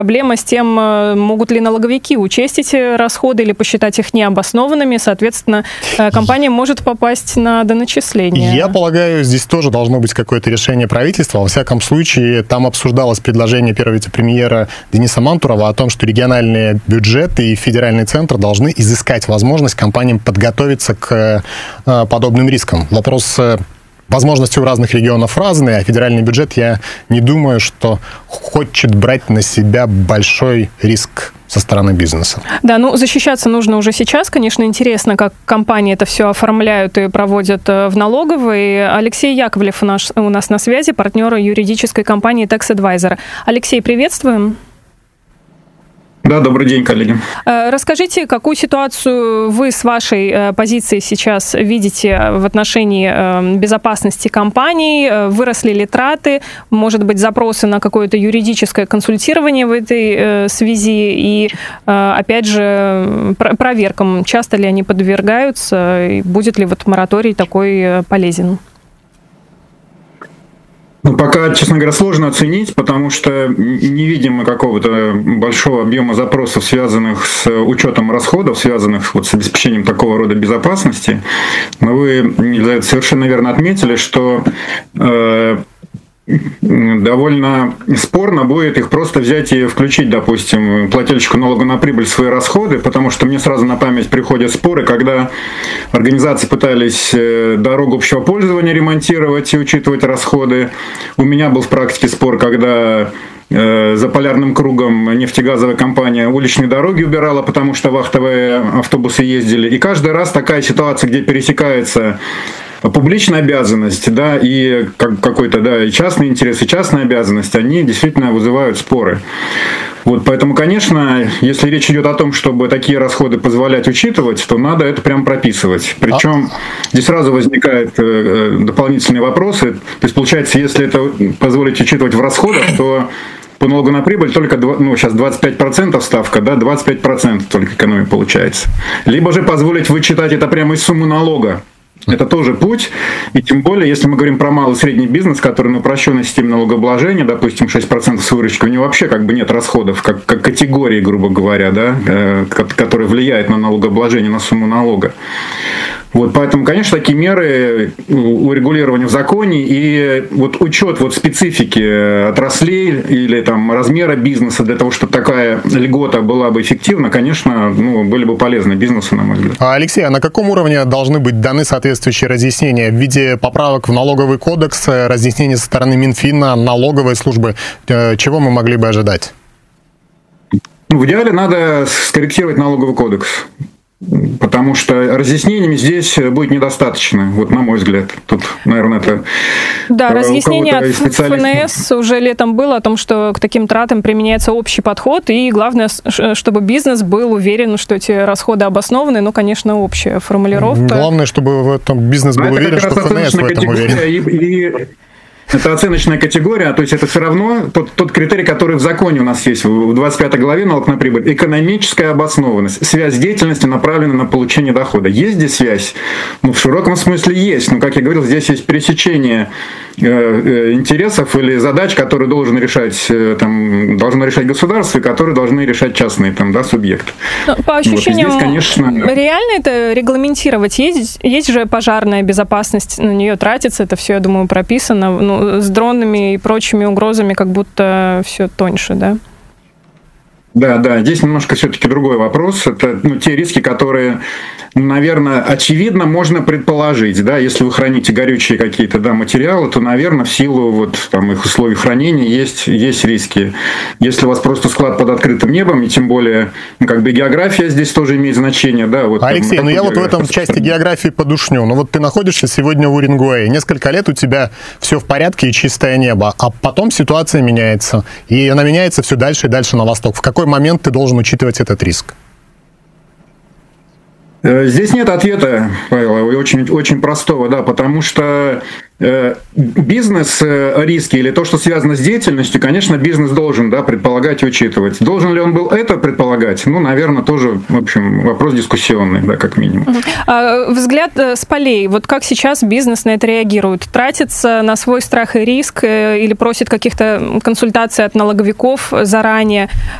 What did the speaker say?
Проблема с тем, могут ли налоговики учесть эти расходы или посчитать их необоснованными. Соответственно, компания может попасть на доначисление. Я полагаю, здесь тоже должно быть какое-то решение правительства. Во всяком случае, там обсуждалось предложение первого вице-премьера Дениса Мантурова о том, что региональные бюджеты и федеральный центр должны изыскать возможность компаниям подготовиться к подобным рискам. Вопрос... Возможности у разных регионов разные, а федеральный бюджет, я не думаю, что хочет брать на себя большой риск со стороны бизнеса. Да, защищаться нужно уже сейчас. Конечно, интересно, как компании это все оформляют и проводят в налоговой. Алексей Яковлев у нас на связи, партнер юридической компании Tax Advisor. Алексей, приветствуем. Да, добрый день, коллеги. Расскажите, какую ситуацию вы с вашей позиции сейчас видите в отношении безопасности компаний? Выросли ли траты? Может быть, запросы на какое-то юридическое консультирование в этой связи? И, опять же, проверкам, часто ли они подвергаются? И будет ли мораторий такой полезен? Пока, честно говоря, сложно оценить, потому что не видим мы какого-то большого объема запросов, связанных с учетом расходов, связанных с обеспечением такого рода безопасности. Но вы совершенно верно отметили, что довольно спорно будет их просто взять и включить, допустим, плательщику налога на прибыль в свои расходы, потому что мне сразу на память приходят споры, когда организации пытались дорогу общего пользования ремонтировать и учитывать расходы. У меня был в практике спор, когда за полярным кругом нефтегазовая компания уличные дороги убирала, потому что вахтовые автобусы ездили. И каждый раз такая ситуация, где пересекается публичная обязанность, да, и какой-то, да, и частный интерес, и частная обязанность, они действительно вызывают споры. Поэтому, конечно, если речь идет о том, чтобы такие расходы позволять учитывать, то надо это прям прописывать. Причем здесь сразу возникают дополнительные вопросы. То есть, получается, если это позволить учитывать в расходах, то по налогу на прибыль только, сейчас 25% ставка, да, 25% только экономия получается. Либо же позволить вычитать это прямо из суммы налога. Это тоже путь, и тем более, если мы говорим про малый и средний бизнес, который на упрощенной системе налогообложения, допустим, 6% с выручкой, у него вообще нет расходов, как категории, грубо говоря, да, которые влияют на налогообложение, на сумму налога. Поэтому, конечно, такие меры урегулирования в законе и учет специфики отраслей или размера бизнеса для того, чтобы такая льгота была бы эффективна, конечно, были бы полезны бизнесу, на мой взгляд. Алексей, а на каком уровне должны быть даны соответствующие разъяснения в виде поправок в налоговый кодекс, разъяснений со стороны Минфина, налоговой службы? Чего мы могли бы ожидать? В идеале надо скорректировать налоговый кодекс. Потому что разъяснениями здесь будет недостаточно, на мой взгляд. Тут, наверное, это... Да, разъяснение от ФНС уже летом было о том, что к таким тратам применяется общий подход, и главное, чтобы бизнес был уверен, что эти расходы обоснованы, конечно, общая формулировка. Главное, чтобы в этом бизнес был уверен, что ФНС в этом уверен. Это оценочная категория, то есть это все равно тот критерий, который в законе у нас есть, в 25 главе налог на прибыль, экономическая обоснованность, связь деятельности направлена на получение дохода. Есть здесь связь? В широком смысле есть, но, как я говорил, здесь есть пересечение интересов или задач, которые должно решать государство, и которые должны решать частные субъекты. По ощущениям, здесь, конечно... реально это регламентировать? Есть же пожарная безопасность, на нее тратится, это все, я думаю, прописано. С дронами и прочими угрозами как будто все тоньше, да? Да, здесь немножко все-таки другой вопрос. Это те риски, которые, наверное, очевидно можно предположить. Да? Если вы храните горючие какие-то материалы, то, наверное, в силу их условий хранения есть риски. Если у вас просто склад под открытым небом, и тем более география здесь тоже имеет значение. Да? Алексей, я в этом части географии подушню. Ты находишься сегодня в Уренгое, несколько лет у тебя все в порядке и чистое небо, а потом ситуация меняется. И она меняется все дальше и дальше на восток. В какой момент ты должен учитывать этот риск? Здесь нет ответа, Павел, очень, очень простого, да, потому что бизнес-риски или то, что связано с деятельностью, конечно, бизнес должен, да, предполагать и учитывать. Должен ли он был это предполагать? Ну, наверное, тоже, в общем, вопрос дискуссионный, да, как минимум. Взгляд с полей. Вот как сейчас бизнес на это реагирует? Тратится на свой страх и риск или просит каких-то консультаций от налоговиков заранее?